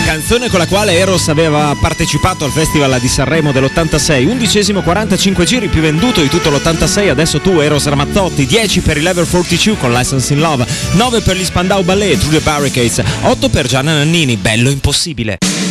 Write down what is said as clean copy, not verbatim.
canzone con la quale Eros aveva partecipato al Festival di Sanremo dell'86, 11° 45 giri più venduto di tutto l'86. Adesso tu, Eros Ramazzotti, 10 per i Level 42 con License in Love, 9 per gli Spandau Ballet, Through the Barricades, 8 per Gianna Nannini, Bello Impossibile.